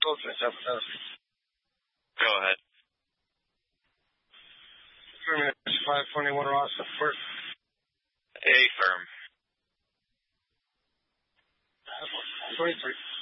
Close myself. Go ahead. 3 minutes, 521 Ross. Work. A firm. 23.